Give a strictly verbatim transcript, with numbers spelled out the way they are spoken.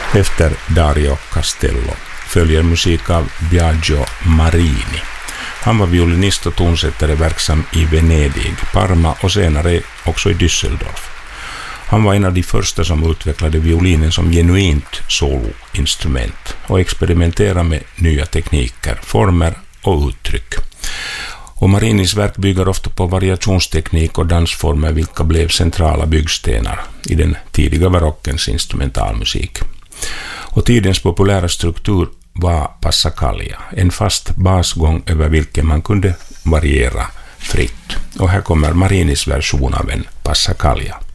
Efter Dario Castello följer musik av Biagio Marini. Han var violinist och tonsättare verksam i Venedig, Parma och senare också i Düsseldorf. Han var en av de första som utvecklade violinen som genuint soloinstrument och experimenterade med nya tekniker, former och uttryck. Och Marinis verk bygger ofta på variationsteknik och dansformer vilka blev centrala byggstenar i den tidiga barockens instrumentalmusik. Och tidens populära struktur var passacaglia, en fast basgång över vilken man kunde variera fritt. Och här kommer Marinis version av en passacaglia.